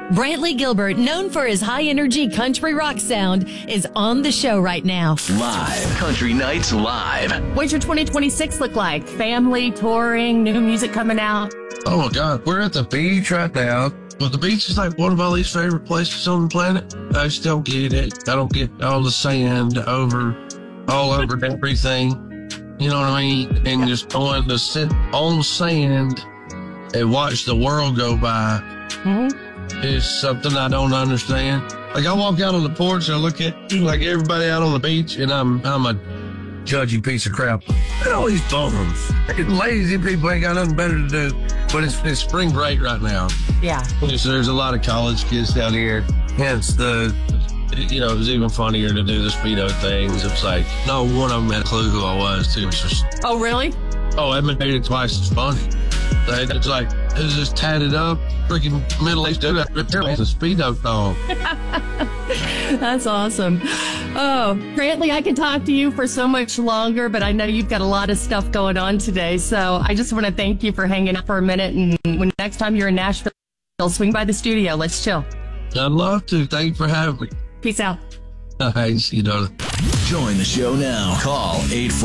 Brantley Gilbert, known for his high-energy country rock sound, is on the show right now. Live. Country Nights Live. What's your 2026 look like? Family, touring, new music coming out? Oh, my God. We're at the beach right now. Well, the beach is like one of my least favorite places on the planet. I just don't get it. I don't get all the sand all over everything. You know what I mean? And just going to sit on sand and watch the world go by is something I don't understand. Like, I walk out on the porch and I look at like everybody out on the beach, and I'm a judgy piece of crap. And all these bums, lazy people ain't got nothing better to do. But it's spring break right now. Yeah. So there's a lot of college kids down here. Hence it was even funnier to do the Speedo things. It's like, no one of them had a clue who I was, too. It's just, oh, really? Oh, I haven't made it twice as funny. It's like, it was just tatted up, freaking middle-aged dude. It's a Speedo dog. That's awesome. Oh, Brantley, I can talk to you for so much longer, but I know you've got a lot of stuff going on today. So I just want to thank you for hanging out for a minute. And when next time you're in Nashville, swing by the studio. Let's chill. I'd love to. Thank you for having me. Peace out. Hey, see you, darling. Join the show now. Call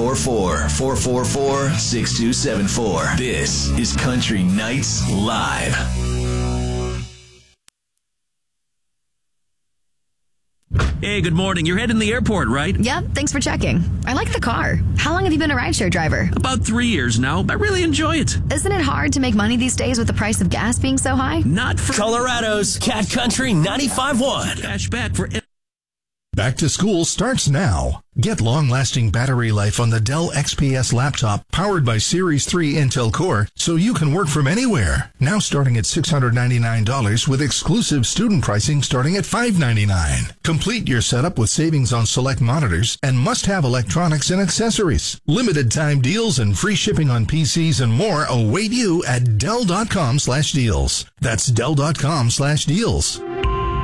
844-444-6274. This is Country Nights Live. Hey, good morning. You're heading to the airport, right? Yep, thanks for checking. I like the car. How long have you been a rideshare driver? About 3 years now. I really enjoy it. Isn't it hard to make money these days with the price of gas being so high? Not for Colorado's Cat Country 95.1. cash back for... Back to school starts now. Get long-lasting battery life on the Dell XPS laptop powered by Series 3 Intel Core so you can work from anywhere. Now starting at $699 with exclusive student pricing starting at $599. Complete your setup with savings on select monitors and must-have electronics and accessories. Limited time deals and free shipping on PCs and more await you at Dell.com/deals. That's Dell.com/deals.